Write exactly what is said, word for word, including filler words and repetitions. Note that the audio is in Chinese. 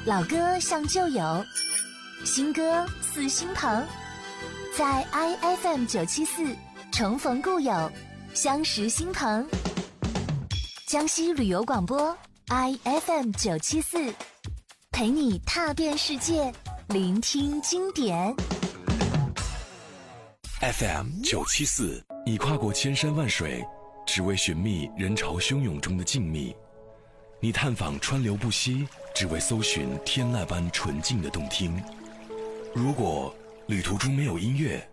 老歌像旧友，新歌似新朋，在 I F M 九七四重逢故友，相识新朋。江西旅游广播 I F M 九七四，陪你踏遍世界，聆听经典。 F M 九七四已跨过千山万水，只为寻觅人潮汹涌中的静谧；你探访川流不息，只为搜寻天籁般纯净的动听。如果旅途中没有音乐，